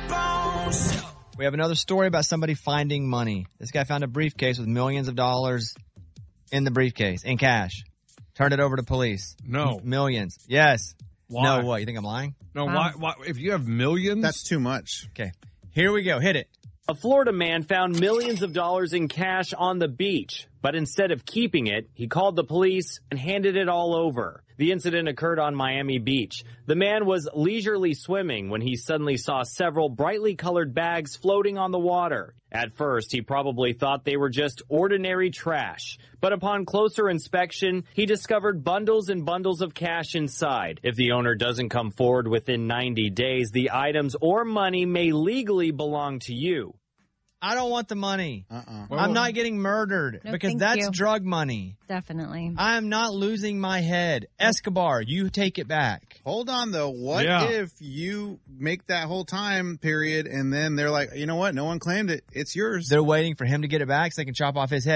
We have another story about somebody finding money. This guy found a briefcase with millions of dollars in the briefcase, in cash. Turned it over to police. No. Millions. Yes. Why? No, what? You think I'm lying? No, why? If you have millions? That's too much. Okay. Here we go. Hit it. A Florida man found millions of dollars in cash on the beach, but instead of keeping it, he called the police and handed it all over. The incident occurred on Miami Beach. The man was leisurely swimming when he suddenly saw several brightly colored bags floating on the water. At first, he probably thought they were just ordinary trash. But upon closer inspection, he discovered bundles and bundles of cash inside. If the owner doesn't come forward within 90 days, the items or money may legally belong to you. I don't want the money. I'm not getting murdered because that's drug money. Definitely. I am not losing my head. Escobar, you take it back. Hold on, though. What if you make that whole time period and then they're like, you know what? No one claimed it. It's yours. They're waiting for him to get it back so they can chop off his head.